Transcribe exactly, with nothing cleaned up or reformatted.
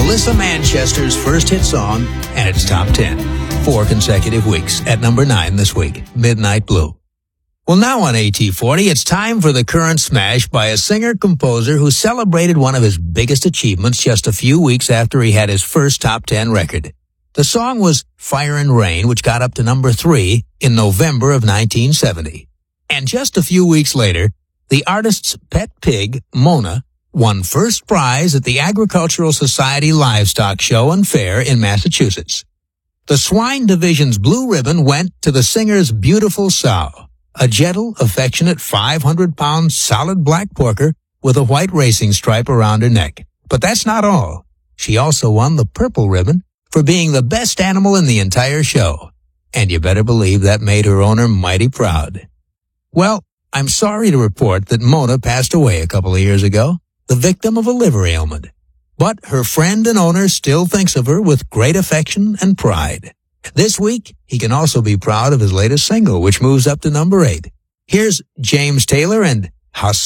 Melissa Manchester's first hit song, and it's top ten. Four consecutive weeks at number nine this week, Midnight Blue. Well, now on A T forty, it's time for the current smash by a singer-composer who celebrated one of his biggest achievements just a few weeks after he had his first top ten record. The song was Fire and Rain, which got up to number three in November of nineteen seventy. And just a few weeks later, the artist's pet pig, Mona, won first prize at the Agricultural Society Livestock Show and Fair in Massachusetts. The swine division's blue ribbon went to the singer's beautiful sow, a gentle, affectionate five hundred pound solid black porker with a white racing stripe around her neck. But that's not all. She also won the purple ribbon for being the best animal in the entire show. And you better believe that made her owner mighty proud. Well, I'm sorry to report that Mona passed away a couple of years ago, the victim of a liver ailment. But her friend and owner still thinks of her with great affection and pride. This week, he can also be proud of his latest single, which moves up to number eight. Here's James Taylor and How